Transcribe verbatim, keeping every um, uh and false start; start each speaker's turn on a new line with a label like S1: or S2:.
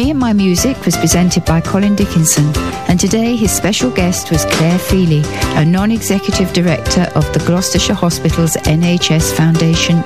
S1: Me and My Music was presented by Colin Dickinson, and today his special guest was Claire Feely, a non-executive director of the Gloucestershire Hospital's N H S Foundation